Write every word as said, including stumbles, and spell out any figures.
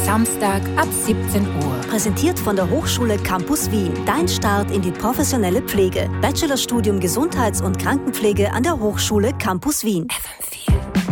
Samstag ab siebzehn Uhr. Präsentiert von der Hochschule Campus Wien. Dein Start in die professionelle Pflege. Bachelorstudium Gesundheits- und Krankenpflege an der Hochschule Campus Wien. F M vier.